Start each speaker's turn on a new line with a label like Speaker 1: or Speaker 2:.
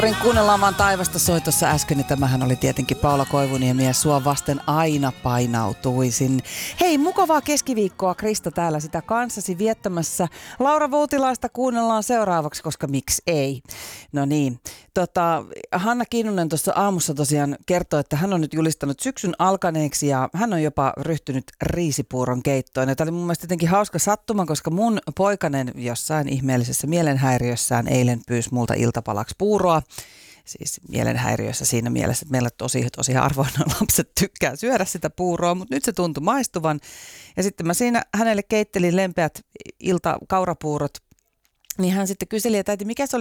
Speaker 1: Kuunnellaan vaan taivasta soi tuossa äsken, niin tämähän oli tietenkin Paula Koivuniemi ja sua vasten aina painautuisin. Hei, mukavaa keskiviikkoa, Krista täällä sitä kanssasi viettämässä. Laura Voutilaista kuunnellaan seuraavaksi, koska miksi ei. No niin, Hanna Kinnunen tuossa aamussa tosiaan kertoi, että hän on nyt julistanut syksyn alkaneeksi ja hän on jopa ryhtynyt riisipuuron keittoon. Ja tämä oli mun mielestä jotenkin hauska sattuma, koska mun poikanen jossain ihmeellisessä mielenhäiriössään eilen pyysi multa iltapalaksi puuroa. Siis mielenhäiriössä siinä mielessä, että meillä tosi harvoin lapset tykkää syödä sitä puuroa, mutta nyt se tuntui maistuvan. Ja sitten mä siinä hänelle keittelin lempeät iltakaurapuurot, niin hän sitten kyseli, että äiti, mikä se oli